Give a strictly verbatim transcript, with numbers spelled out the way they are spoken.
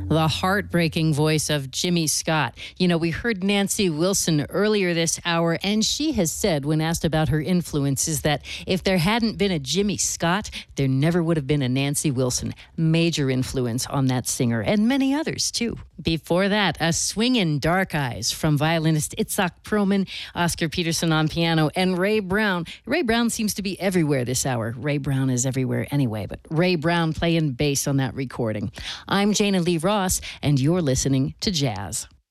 The heartbreaking voice of Jimmy Scott. You know, we heard Nancy Wilson earlier this hour, and she has said, when asked about her influences, that if there hadn't been a Jimmy Scott, there never would have been a Nancy Wilson. Major influence on that singer, and many others, too. Before that, a swingin' Dark Eyes from violinist Itzhak Perlman, Oscar Peterson on piano, and Ray Brown. Ray Brown seems to be everywhere this hour. Ray Brown is everywhere anyway, but Ray Brown playing bass on that recording. I'm Jana Lee Ross, and you're listening to Jazz.